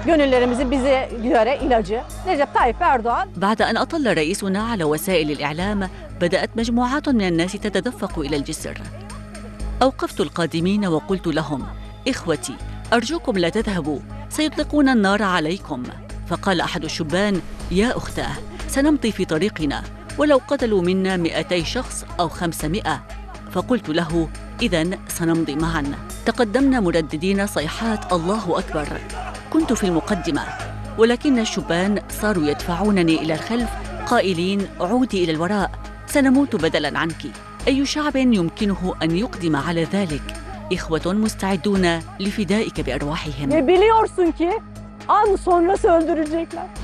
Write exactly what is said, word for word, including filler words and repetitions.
Gönüllerimizin bize göre ilacı Recep Tayyip Erdoğan. بعد أن أطل رئيسنا على وسائل الإعلام بدأت مجموعات من الناس تتدفق إلى الجسر. أوقفت القادمين وقلت لهم: إخوتي أرجوكم لا تذهبوا، سيطلقون النار عليكم. فقال أحد الشبان: يا أختاه سنمضي في طريقنا ولو قتلوا منا مئتي شخص أو خمسمائة. فقلت له: إذن سنمضي معا. تقدمنا مرددين صيحات الله أكبر. كنت في المقدمة، ولكن الشبان صاروا يدفعونني إلى الخلف قائلين: عودي إلى الوراء، سنموت بدلاً عنك. أي شعب يمكنه أن يقدم على ذلك؟ إخوة مستعدون لفدائك بأرواحهم. Ve biliyorsun ki an sonrası öldürecekler.